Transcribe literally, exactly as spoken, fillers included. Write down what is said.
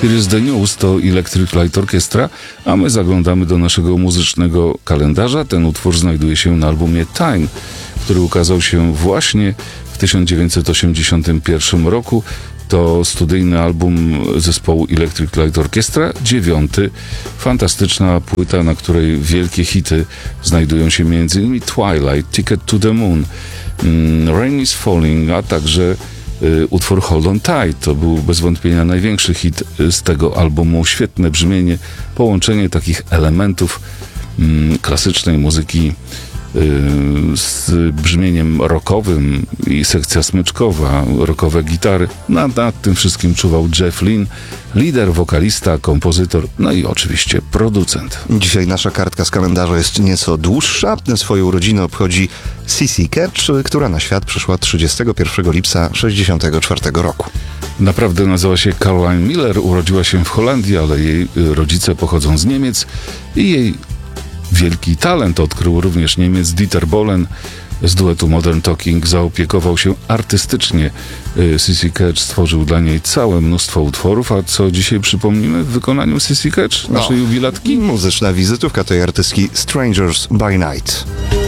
Here is the News to Electric Light Orchestra, a my zaglądamy do naszego muzycznego kalendarza. Ten utwór znajduje się na albumie Time, który ukazał się właśnie w tysiąc dziewięćset osiemdziesiątym pierwszym roku. To studyjny album zespołu Electric Light Orchestra, dziewiąty. Fantastyczna płyta, na której wielkie hity znajdują się m.in. Twilight, Ticket to the Moon, Rain is Falling, a także y, utwór Hold on Tight. To był bez wątpienia największy hit z tego albumu. Świetne brzmienie, połączenie takich elementów y, klasycznej muzyki z brzmieniem rockowym i sekcja smyczkowa, rockowe gitary. Nad, nad tym wszystkim czuwał Jeff Lynne, lider, wokalista, kompozytor, no i oczywiście producent. Dzisiaj nasza kartka z kalendarza jest nieco dłuższa. Swoją urodzinę obchodzi Sissy Catch, która na świat przyszła trzydziestego pierwszego lipca tysiąc dziewięćset sześćdziesiątego czwartego roku. Naprawdę nazywa się Caroline Miller, urodziła się w Holandii, ale jej rodzice pochodzą z Niemiec i jej wielki talent odkrył również Niemiec. Dieter Bohlen z duetu Modern Talking zaopiekował się artystycznie. Sissy Catch stworzył dla niej całe mnóstwo utworów, a co dzisiaj przypomnimy w wykonaniu Sissy Catch, naszej no, jubilatki? Muzyczna wizytówka tej artystki Strangers by Night.